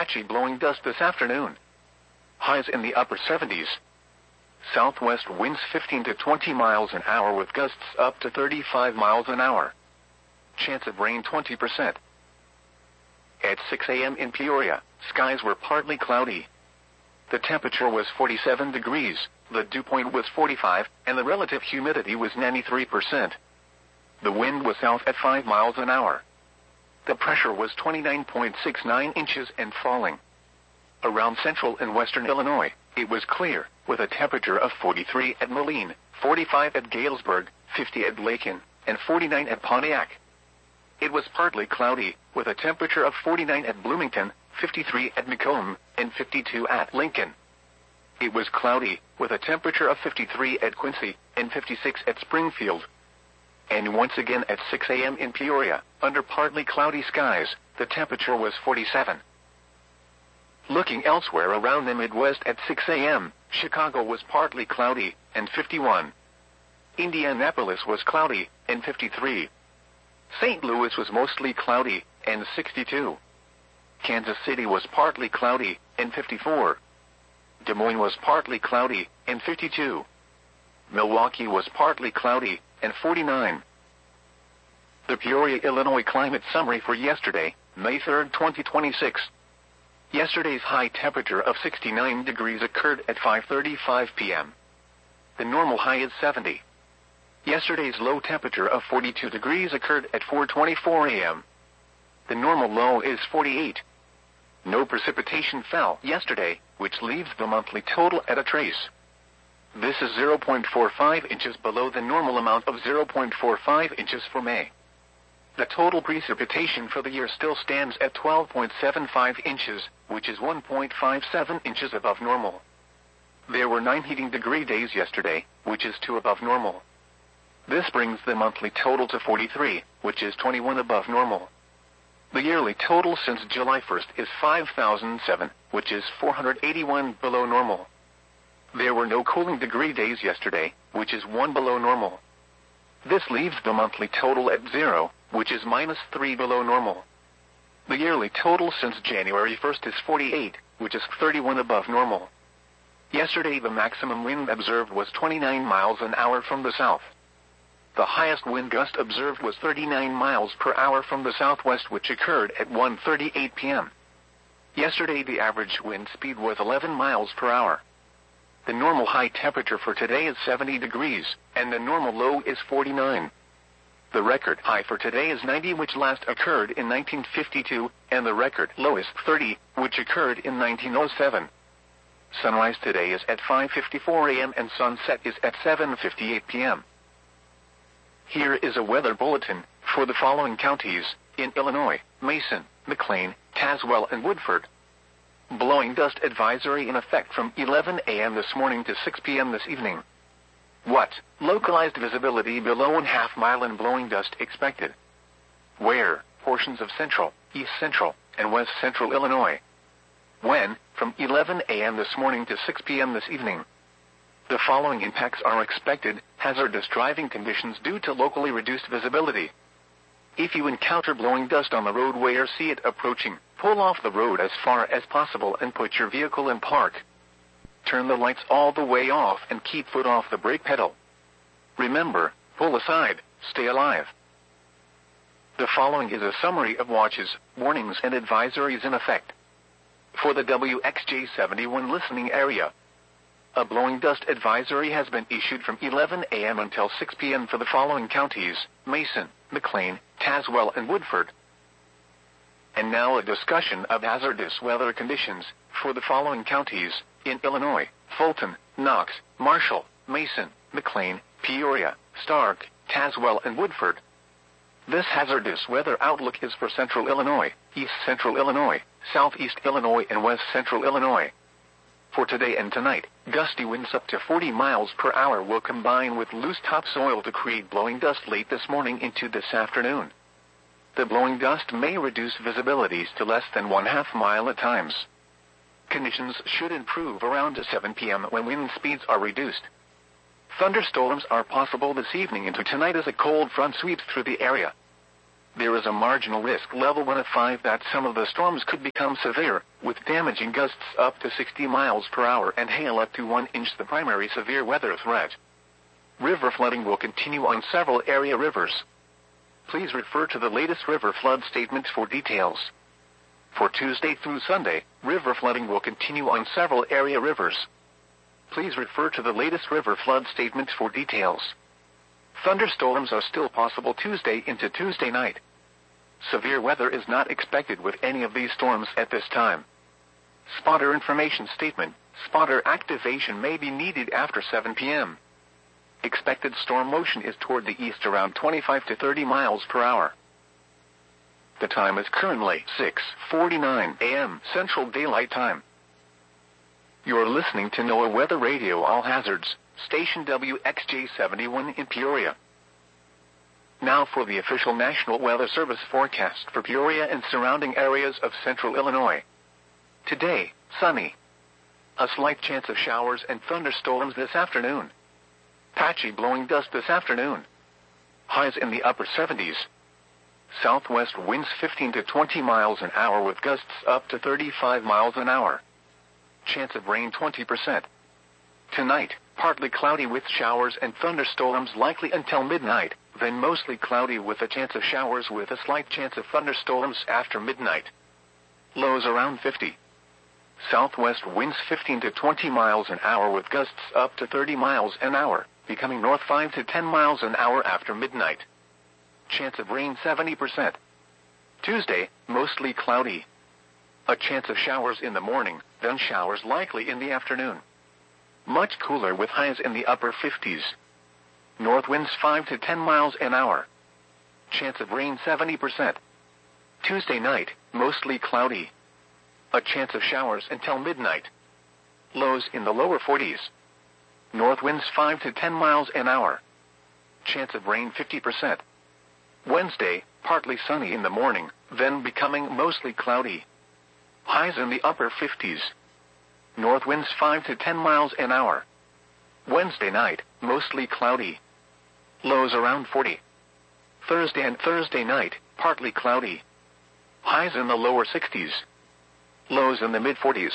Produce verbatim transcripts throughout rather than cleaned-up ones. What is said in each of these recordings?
patchy blowing dust this afternoon. Highs in the upper seventies. Southwest winds fifteen to twenty miles an hour with gusts up to thirty-five miles an hour. Chance of rain twenty percent. At six a m in Peoria, skies were partly cloudy. The temperature was forty-seven degrees, the dew point was forty-five, and the relative humidity was ninety-three percent. The wind was south at five miles an hour. The pressure was twenty-nine point six nine inches and falling. Around central and western Illinois, it was clear, with a temperature of forty-three at Moline, forty-five at Galesburg, fifty at Lakin, and forty-nine at Pontiac. It was partly cloudy, with a temperature of forty-nine at Bloomington, fifty-three at Macomb, and fifty-two at Lincoln. It was cloudy, with a temperature of fifty-three at Quincy, and fifty-six at Springfield. And once again at six a m in Peoria, under partly cloudy skies, the temperature was forty-seven. Looking elsewhere around the Midwest at six a m, Chicago was partly cloudy, and fifty-one. Indianapolis was cloudy, and fifty-three. Saint Louis was mostly cloudy, and sixty-two. Kansas City was partly cloudy, and fifty-four. Des Moines was partly cloudy, and fifty-two. Milwaukee was partly cloudy, and forty-nine. The Peoria, Illinois climate summary for yesterday, May third, twenty twenty-six. Yesterday's high temperature of sixty-nine degrees occurred at five thirty-five p m The normal high is seventy. Yesterday's low temperature of forty-two degrees occurred at four twenty-four a m The normal low is forty-eight. No precipitation fell yesterday, which leaves the monthly total at a trace. This is zero point four five inches below the normal amount of zero point four five inches for May. The total precipitation for the year still stands at twelve point seven five inches, which is one point five seven inches above normal. There were nine heating degree days yesterday, which is two above normal. This brings the monthly total to forty-three, which is twenty-one above normal. The yearly total since July first is five thousand seven, which is four hundred eighty-one below normal. There were no cooling degree days yesterday, which is one below normal. This leaves the monthly total at zero, which is minus three below normal. The yearly total since January first is forty-eight, which is thirty-one above normal. Yesterday the maximum wind observed was twenty-nine miles an hour from the south. The highest wind gust observed was thirty-nine miles per hour from the southwest, which occurred at one thirty-eight p m Yesterday the average wind speed was eleven miles per hour. The normal high temperature for today is seventy degrees, and the normal low is forty-nine. The record high for today is ninety, which last occurred in nineteen fifty-two, and the record low is thirty, which occurred in nineteen oh seven. Sunrise today is at five fifty-four a m and sunset is at seven fifty-eight p m Here is a weather bulletin for the following counties in Illinois: Mason, McLean, Tazewell, and Woodford. Blowing dust advisory in effect from eleven a m this morning to six p m this evening. What? Localized visibility below one half mile and blowing dust expected. Where? Portions of central, east central, and west central Illinois. When? From eleven a m this morning to six p m this evening. The following impacts are expected: hazardous driving conditions due to locally reduced visibility. If you encounter blowing dust on the roadway or see it approaching, pull off the road as far as possible and put your vehicle in park. Turn the lights all the way off and keep foot off the brake pedal. Remember, pull aside, stay alive. The following is a summary of watches, warnings, and advisories in effect. For the W X J seventy-one listening area, a blowing dust advisory has been issued from eleven a m until six p m for the following counties: Mason, McLean, Tazewell, and Woodford. And now a discussion of hazardous weather conditions for the following counties in Illinois: Fulton, Knox, Marshall, Mason, McLean, Peoria, Stark, Tazewell, and Woodford. This hazardous weather outlook is for central Illinois, east central Illinois, southeast Illinois, and west central Illinois. For today and tonight, gusty winds up to forty miles per hour will combine with loose topsoil to create blowing dust late this morning into this afternoon. The blowing dust may reduce visibilities to less than one half mile at times. Conditions should improve around seven p m when wind speeds are reduced. Thunderstorms are possible this evening into tonight as a cold front sweeps through the area. There is a marginal risk level one of five that some of the storms could become severe, with damaging gusts up to sixty miles per hour and hail up to one inch, the primary severe weather threat. River flooding will continue on several area rivers. Please refer to the latest river flood statements for details. For Tuesday through Sunday, river flooding will continue on several area rivers. Please refer to the latest river flood statements for details. Thunderstorms are still possible Tuesday into Tuesday night. Severe weather is not expected with any of these storms at this time. Spotter information statement: spotter activation may be needed after seven p m Expected storm motion is toward the east around twenty-five to thirty miles per hour. The time is currently six forty-nine a m Central Daylight Time. You're listening to NOAA Weather Radio All Hazards, station W X J seventy-one in Peoria. Now for the official National Weather Service forecast for Peoria and surrounding areas of central Illinois. Today, sunny. A slight chance of showers and thunderstorms this afternoon. Patchy blowing dust this afternoon. Highs in the upper seventies. Southwest winds fifteen to twenty miles an hour with gusts up to thirty-five miles an hour. Chance of rain twenty percent. Tonight, partly cloudy with showers and thunderstorms likely until midnight, then mostly cloudy with a chance of showers with a slight chance of thunderstorms after midnight. Lows around fifty. Southwest winds fifteen to twenty miles an hour with gusts up to thirty miles an hour, becoming north five to ten miles an hour after midnight. Chance of rain seventy percent. Tuesday, mostly cloudy. A chance of showers in the morning, then showers likely in the afternoon. Much cooler with highs in the upper fifties. North winds five to ten miles an hour. Chance of rain seventy percent. Tuesday night, mostly cloudy. A chance of showers until midnight. Lows in the lower forties. North winds five to ten miles an hour. Chance of rain fifty percent. Wednesday, partly sunny in the morning, then becoming mostly cloudy. Highs in the upper fifties. North winds five to ten miles an hour. Wednesday night, mostly cloudy. Lows around forty. Thursday and Thursday night, partly cloudy. Highs in the lower sixties. Lows in the mid forties.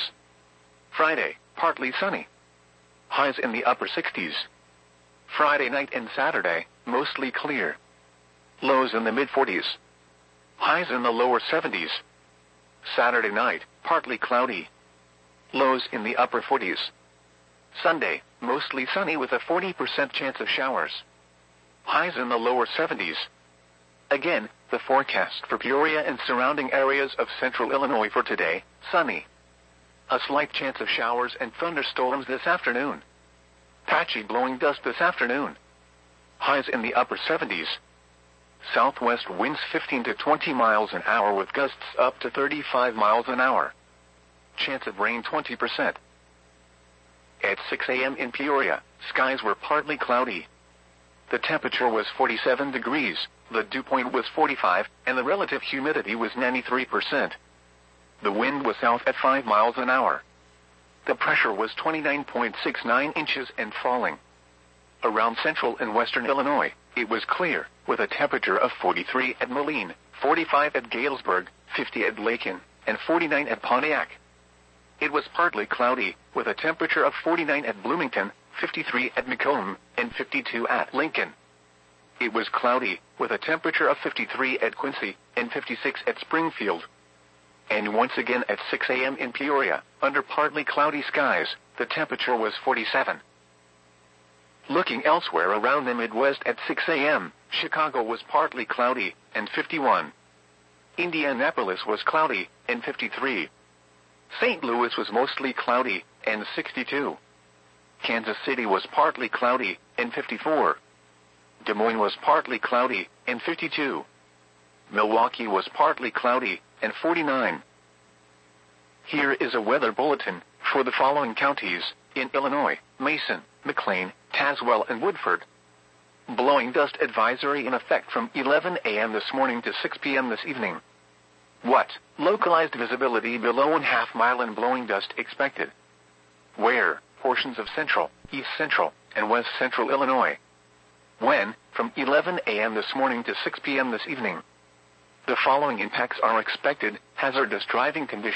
Friday, partly sunny. Highs in the upper sixties. Friday night and Saturday, mostly clear. Lows in the mid forties. Highs in the lower seventies. Saturday night, partly cloudy. Lows in the upper forties. Sunday, mostly sunny with a forty percent chance of showers. Highs in the lower seventies. Again, the forecast for Peoria and surrounding areas of central Illinois for today: sunny. A slight chance of showers and thunderstorms this afternoon. Patchy blowing dust this afternoon. Highs in the upper seventies. Southwest winds fifteen to twenty miles an hour with gusts up to thirty-five miles an hour. Chance of rain twenty percent. At six a m in Peoria, skies were partly cloudy. The temperature was forty-seven degrees, the dew point was forty-five, and the relative humidity was ninety-three percent. The wind was south at five miles an hour. The pressure was twenty-nine point six nine inches and falling. Around central and western Illinois, it was clear, with a temperature of forty-three at Moline, forty-five at Galesburg, fifty at Lakin, and forty-nine at Pontiac. It was partly cloudy, with a temperature of forty-nine at Bloomington, fifty-three at Macomb, and fifty-two at Lincoln. It was cloudy, with a temperature of fifty-three at Quincy, and fifty-six at Springfield. And once again at six a m in Peoria, under partly cloudy skies, the temperature was forty-seven. Looking elsewhere around the Midwest at six a m, Chicago was partly cloudy, and fifty-one. Indianapolis was cloudy, and fifty-three. Saint Louis was mostly cloudy, and sixty-two. Kansas City was partly cloudy, and fifty-four. Des Moines was partly cloudy, and fifty-two. Milwaukee was partly cloudy, and forty-nine. Here is a weather bulletin for the following counties in Illinois: Mason, McLean, Tazewell, and Woodford. Blowing dust advisory in effect from eleven a m this morning to six p m this evening. What? Localized visibility below one half mile and blowing dust expected. Where? Portions of central, east central, and west central Illinois. When? From eleven a m this morning to six p m this evening. The following impacts are expected: hazardous driving conditions.